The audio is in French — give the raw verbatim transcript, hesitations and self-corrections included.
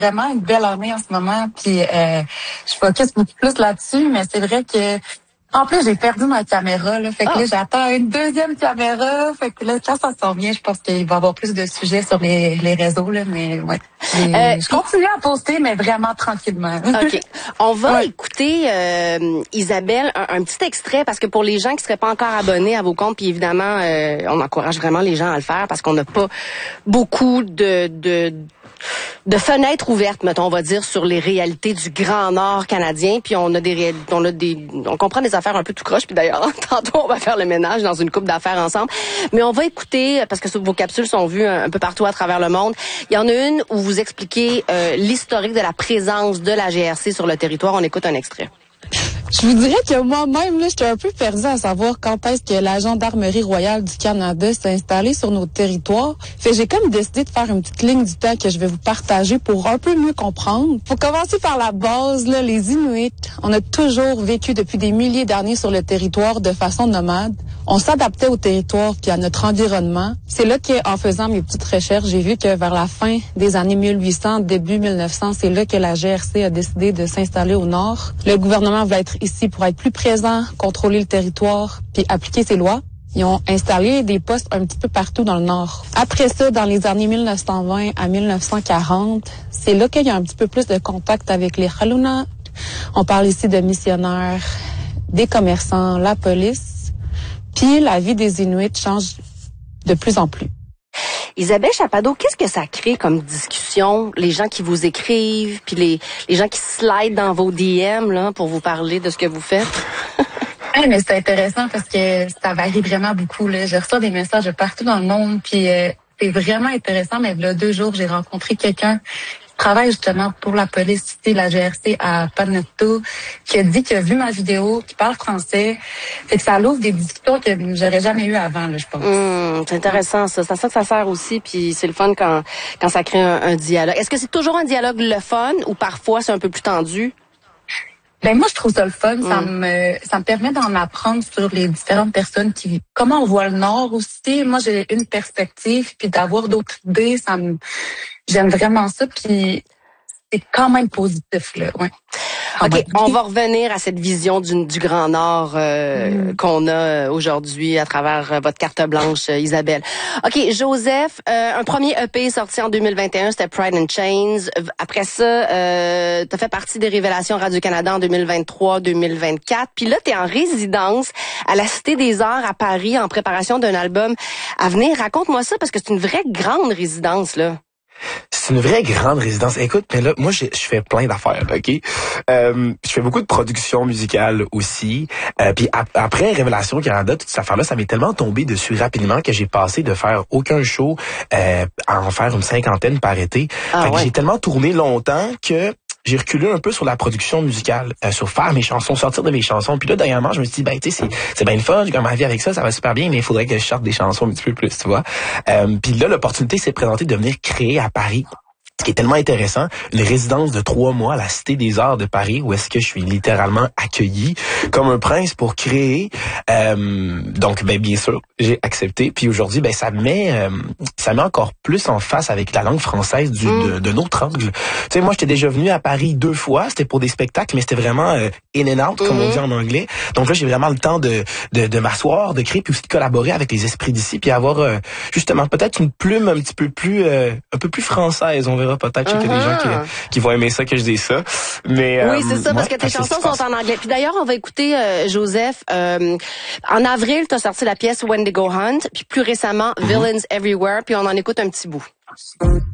vraiment une belle année en ce moment, puis euh, je focus beaucoup plus là-dessus, mais c'est vrai que en plus j'ai perdu ma caméra, là, fait que Ah. là j'attends une deuxième caméra, fait que là quand ça s'en vient, je pense qu'il va y avoir plus de sujets sur les, les réseaux, là, mais ouais. Euh, je continue à poster, mais vraiment tranquillement. OK. On va Ouais. écouter, euh, Isabelle, un, un petit extrait, parce que pour les gens qui seraient pas encore abonnés à vos comptes, puis évidemment, euh, on encourage vraiment les gens à le faire, parce qu'on n'a pas beaucoup de... de de fenêtres ouvertes, mettons, on va dire, sur les réalités du Grand Nord canadien, puis on a des réal... on a des on comprend des affaires un peu tout croche, puis d'ailleurs tantôt on va faire le ménage dans une couple d'affaires ensemble, mais on va écouter, parce que vos capsules sont vues un, un peu partout à travers le monde. Il y en a une où vous expliquez euh, l'historique de la présence de la G R C sur le territoire. On écoute un extrait. Je vous dirais que moi-même, là, j'étais un peu perdue à savoir quand est-ce que la Gendarmerie royale du Canada s'est installée sur nos territoires. Fait j'ai comme décidé de faire une petite ligne du temps que je vais vous partager pour un peu mieux comprendre. Pour commencer par la base, là, les Inuits, on a toujours vécu depuis des milliers d'années sur le territoire de façon nomade. On s'adaptait au territoire puis à notre environnement. C'est là qu'en faisant mes petites recherches, j'ai vu que vers la fin des années mille huit cents, début mille neuf cents, c'est là que la G R C a décidé de s'installer au nord. Le gouvernement voulait être ici pour être plus présent, contrôler le territoire puis appliquer ses lois. Ils ont installé des postes un petit peu partout dans le nord. Après ça, dans les années mille neuf cent vingt à mille neuf cent quarante, c'est là qu'il y a un petit peu plus de contact avec les Haluna. On parle ici de missionnaires, des commerçants, la police. Puis la vie des Inuits change de plus en plus. Isabelle Chapadeau, qu'est-ce que ça crée comme discussion? Les gens qui vous écrivent, puis les, les gens qui slident dans vos D M là, pour vous parler de ce que vous faites? Hey, mais c'est intéressant parce que ça varie vraiment beaucoup, là. Je reçois des messages de partout dans le monde, puis euh, c'est vraiment intéressant. Mais il y a deux jours, j'ai rencontré quelqu'un qui travaille justement pour la police ici, la G R C à Panetto, qui a dit qu'il a vu ma vidéo, qui parle français. Fait que ça l'ouvre des discussions que j'aurais jamais eues avant, là, je pense. Mmh, c'est intéressant, ça. C'est ça que ça sert aussi, puis c'est le fun quand, quand ça crée un, un dialogue. Est-ce que c'est toujours un dialogue le fun ou parfois c'est un peu plus tendu? Ben moi je trouve ça le fun, mm. ça me ça me permet d'en apprendre sur les différentes personnes qui vivent. Comment on voit le Nord aussi. Moi j'ai une perspective, puis d'avoir d'autres idées, ça me j'aime vraiment ça, puis c'est quand même positif là, ouais. OK, ouais. On va revenir à cette vision du, du Grand Nord euh, mm. qu'on a aujourd'hui à travers votre carte blanche, Isabelle. OK, Joseph, euh, un premier E P sorti en deux mille vingt et un, c'était Pride and Chains. Après ça, euh, tu as fait partie des Révélations Radio-Canada en deux mille vingt-trois deux mille vingt-quatre. Puis là, tu es en résidence à la Cité des Arts à Paris en préparation d'un album à venir. Raconte-moi ça parce que c'est une vraie grande résidence, là. C'est une vraie grande résidence. Écoute, mais là, moi, je fais plein d'affaires, OK? Euh, je fais beaucoup de production musicale aussi. Euh, puis ap- après Révélation Canada, toute cette affaire-là, ça m'est tellement tombé dessus rapidement que j'ai passé de faire aucun show euh, à en faire une cinquantaine par été. Ah, fait que ouais. j'ai tellement tourné longtemps que j'ai reculé un peu sur la production musicale, euh, sur faire mes chansons, sortir de mes chansons. Puis là, dernièrement, je me suis dit, ben, tu sais, c'est, c'est bien le fun, j'ai comme ma vie avec ça, ça va super bien, mais il faudrait que je sorte des chansons un petit peu plus, tu vois. Euh, puis là, l'opportunité s'est présentée de venir créer à Paris. Ce qui est tellement intéressant, une résidence de trois mois à la Cité des Arts de Paris, où est-ce que je suis littéralement accueilli comme un prince pour créer. Euh, donc, ben bien sûr, j'ai accepté. Puis aujourd'hui, ben ça met, euh, ça met encore plus en face avec la langue française du, mm. de, de notre angle. Tu sais, moi, j'étais déjà venu à Paris deux fois. C'était pour des spectacles, mais c'était vraiment euh, in and out, comme mm-hmm. on dit en anglais. Donc là, j'ai vraiment le temps de, de, de m'asseoir, de créer, puis aussi de collaborer avec les esprits d'ici, puis avoir euh, justement peut-être une plume un petit peu plus, euh, un peu plus française. On verra. Peut-être uh-huh. qu'il y a des gens qui, qui vont aimer ça, que je dise ça. Mais, oui, euh, c'est ça, parce que tes chansons sont en anglais. Puis d'ailleurs, on va écouter euh, Joseph. Euh, en avril, tu as sorti la pièce Wendigo Hunt, puis plus récemment, mm-hmm. Villains Everywhere, puis on en écoute un petit bout.